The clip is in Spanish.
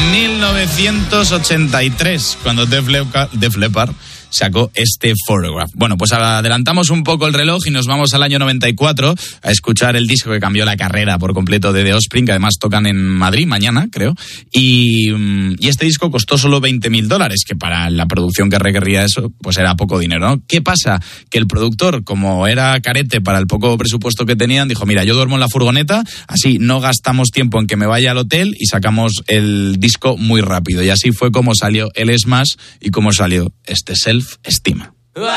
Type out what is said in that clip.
1983, cuando Def Leppard sacó este Photograph. Bueno, pues adelantamos un poco el reloj y nos vamos al año 94 a escuchar el disco que cambió la carrera por completo de The Offspring, que además tocan en Madrid mañana, creo. Y este disco costó solo $20,000, que para la producción que requería eso, pues era poco dinero, ¿no? ¿Qué pasa? Que el productor, como era carete para el poco presupuesto que tenían, dijo, mira, yo duermo en la furgoneta, así no gastamos tiempo en que me vaya al hotel y sacamos el disco muy rápido. Y así fue como salió el Smash y como salió este Self-Estima.